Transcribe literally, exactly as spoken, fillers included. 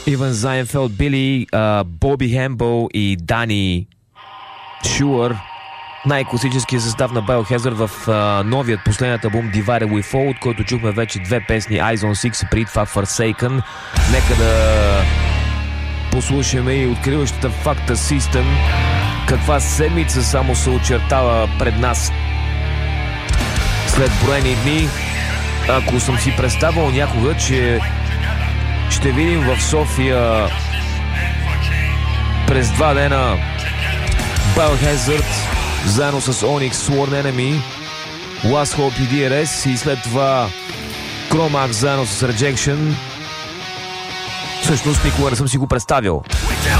Иван Зайнфелд, Били, Боби Хембъл и Дани Шуър. Най-класическият състав на Biohazard в а, новият последният албум Divided We Fall, от който чухме вече две песни, Eyes on Six и преди това Forsaken. Нека да послушаме и откриващата Facta System. Каква седмица само се очертава пред нас след броени дни. Ако съм си представил някога, че ще видим в София през два дена Biohazard заедно с Onyx, Sworn Enemy, Last Hope и ди ар ес и след това Chromax заедно с Rejection, всъщност никога не съм си го представил.